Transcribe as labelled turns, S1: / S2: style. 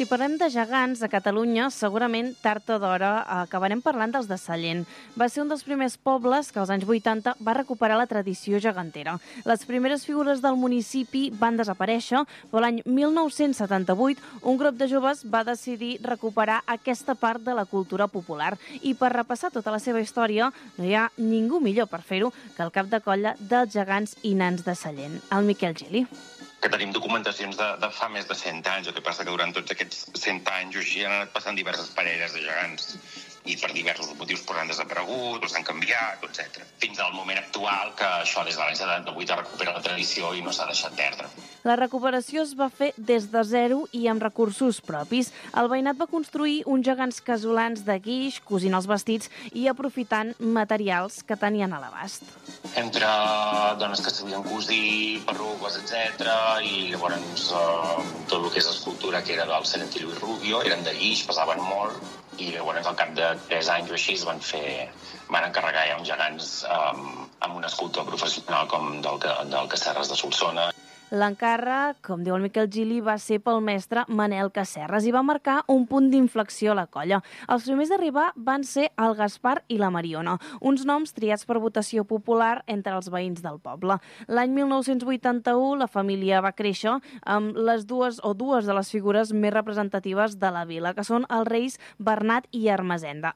S1: Si parlem de gegants a Catalunya, segurament tard o d'hora acabarem parlant dels de Sallent. Va ser un dels primers pobles que als anys 80 va recuperar la tradició gegantera. Les primeres figures del municipi van desaparèixer, però l'any 1978 un grup de joves va decidir recuperar aquesta part de la cultura popular. I per repassar tota la seva història, no hi ha ningú millor per fer-ho que el cap de colla dels gegants i nans de Sallent, el Miquel Gili.
S2: Que tenim documentacions de fa més de 100 anys, el que passa que durant tots aquests 100 anys així han anat passant diverses parelles de gegants i per diversos motius han desaparegut, s'han canviat, etc. Fins al moment actual, que això des de l'any 78 ha recuperat la tradició i no s'ha deixat perdre.
S1: La recuperació es va fer des de zero i amb recursos propis. El veïnat va construir uns gegants casolans de guix, cosint els vestits i aprofitant materials que tenien a l'abast.
S2: Entre dones que sabien cosir, perruques, etc. I llavors tot el que és escultura, que era del Celentí Lluís Rubio, eren de guix, pesaven molt, i llavors al cap de 3 anys o així van encarregar ja uns gegants amb un escultor professional com del Casserres de Solsona.
S1: L'encàrrec, com diu el Miquel Gili, va ser pel mestre Manel Casserres i va marcar un punt d'inflexió a la colla. Els primers d'arribar van ser el Gaspar i la Mariona, uns noms triats per votació popular entre els veïns del poble. L'any 1981 la família va créixer amb dues de les figures més representatives de la vila, que són els reis Bernat i Ermesenda.